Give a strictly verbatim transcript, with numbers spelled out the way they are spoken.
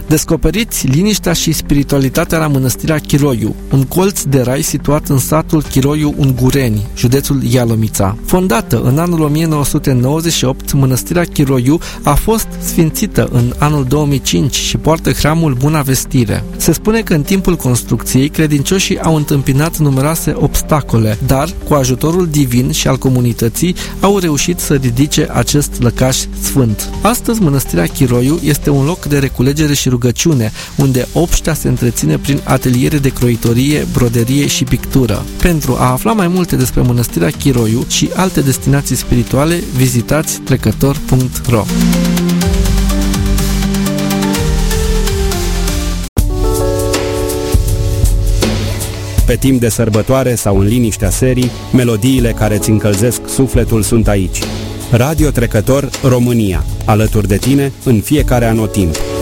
Descoperiți liniștea și spiritualitatea la Mănăstirea Chiroiu, un colț de rai situat în satul Chiroiu Ungureni, județul Ialomița. Fondată în anul o mie nouă sute nouăzeci și opt, Mănăstirea Chiroiu a fost sfințită în anul două mii cinci și poartă hramul Buna Vestire. Se spune că în timpul construcției, credincioșii au întâmpinat numeroase obstacole, dar, cu ajutorul divin și al comunității, au reușit să ridice acest lăcaș sfânt. Astăzi, Mănăstirea Chiroiu este un loc de reculegere și rugăciune, unde obștea se întreține prin ateliere de croitorie, broderie și pictură. Pentru a afla mai multe despre Mănăstirea Chiroiu și alte destinații spirituale, vizitați trecător punct ro. Pe timp de sărbătoare sau în liniștea serii, melodiile care îți încălzesc sufletul sunt aici. Radio Trecător România, alături de tine în fiecare anotimp.